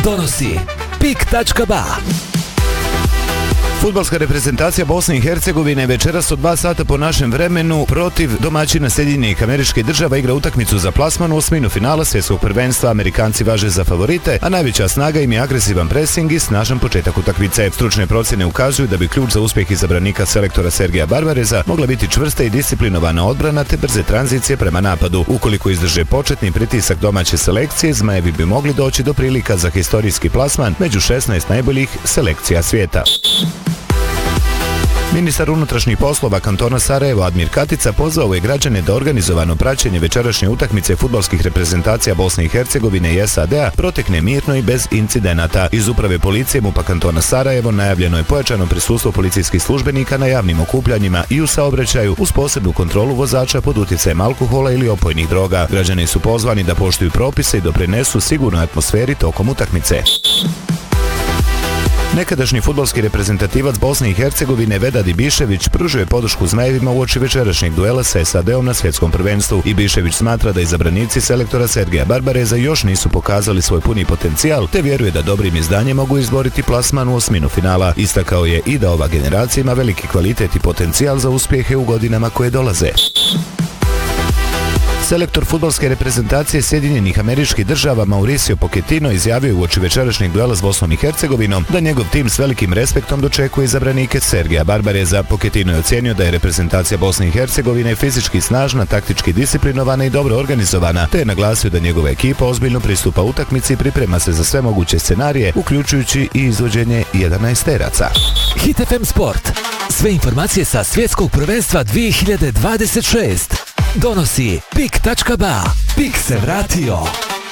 Donosi pik.ba. Fudbalska reprezentacija Bosne i Hercegovine večeras od 2 sata po našem vremenu protiv domaćina Sjedinjenih Američkih Država igra utakmicu za plasman u osminu finala svjetskog prvenstva. Amerikanci važe za favorite, a najveća snaga im je agresivan presing i snažan početak utakmice. Stručne procjene ukazuju da bi ključ za uspjeh izabranika selektora Sergeja Barbareza mogla biti čvrsta i disciplinovana odbrana te brze tranzicije prema napadu. Ukoliko izdrže početni pritisak domaće selekcije, Zmajevi bi mogli doći do prilika za historijski plasman među 16 najboljih selekcija svijeta. Ministar unutrašnjih poslova kantona Sarajevo Admir Katica pozvao je građane da organizovano praćenje večerašnje utakmice fudbalskih reprezentacija Bosne i Hercegovine i SAD-a protekne mirno i bez incidenata. Iz uprave policije MUP-a kantona Sarajevo najavljeno je pojačano prisustvo policijskih službenika na javnim okupljanjima i u saobraćaju uz posebnu kontrolu vozača pod utjecajem alkohola ili opojnih droga. Građani su pozvani da poštuju propise i doprinesu sigurnoj atmosferi tokom utakmice. Nekadašnji fudbalski reprezentativac Bosne i Hercegovine Vedad Ibišević pružio je podršku Zmajevima uoči večerašnjeg duela sa SAD-om na svjetskom prvenstvu. Ibišević smatra da izabranici selektora Sergeja Barbareza još nisu pokazali svoj puni potencijal, te vjeruje da dobrim izdanjem mogu izboriti plasman u osminu finala. Istakao je i da ova generacija ima veliki kvalitet i potencijal za uspjehe u godinama koje dolaze. Selektor fudbalske reprezentacije Sjedinjenih Američkih Država Mauricio Pochettino izjavio uoči večerašnjeg duela s Bosnom i Hercegovinom da njegov tim s velikim respektom dočekuje izabranike Sergeja Barbareza. Pochettino je ocijenio da je reprezentacija Bosne i Hercegovine fizički snažna, taktički disciplinovana i dobro organizovana, te je naglasio da njegova ekipa ozbiljno pristupa utakmici i priprema se za sve moguće scenarije, uključujući i izvođenje 11-teraca. Hit FM Sport. Sve informacije sa svjetskog prvenstva 2026. Donosi pik.ba. Pik se vratio.